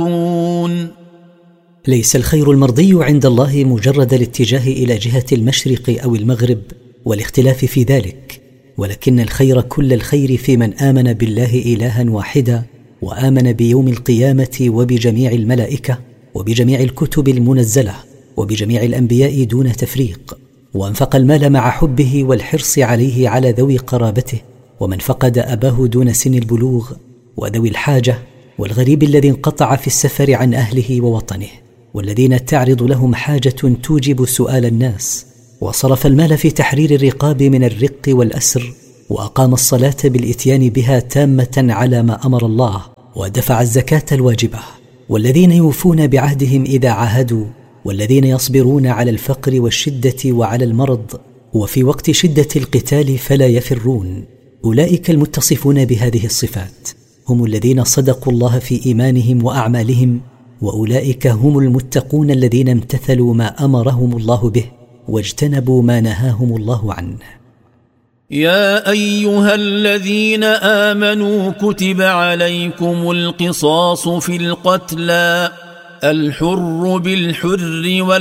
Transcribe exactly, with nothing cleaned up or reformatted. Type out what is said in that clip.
ليس الخير المرضي عند الله مجرد الاتجاه إلى جهة المشرق أو المغرب والاختلاف في ذلك، ولكن الخير كل الخير في من آمن بالله إلها واحدا، وآمن بيوم القيامة وبجميع الملائكة وبجميع الكتب المنزلة وبجميع الأنبياء دون تفريق، وأنفق المال مع حبه والحرص عليه على ذوي قرابته، ومن فقد أباه دون سن البلوغ، وذوي الحاجة، والغريب الذي انقطع في السفر عن أهله ووطنه، والذين تعرض لهم حاجة توجب سؤال الناس، وصرف المال في تحرير الرقاب من الرق والأسر، وأقام الصلاة بالإتيان بها تامة على ما أمر الله، ودفع الزكاة الواجبة، والذين يوفون بعهدهم إذا عاهدوا، والذين يصبرون على الفقر والشدة وعلى المرض، وفي وقت شدة القتال فلا يفرون. أولئك المتصفون بهذه الصفات هم الذين صدقوا الله في إيمانهم وأعمالهم، وأولئك هم المتقون الذين امتثلوا ما أمرهم الله به واجتنبوا ما نهاهم الله عنه. يا أيها الذين آمنوا كتب عليكم القصاص في القتلى، الحر بالحر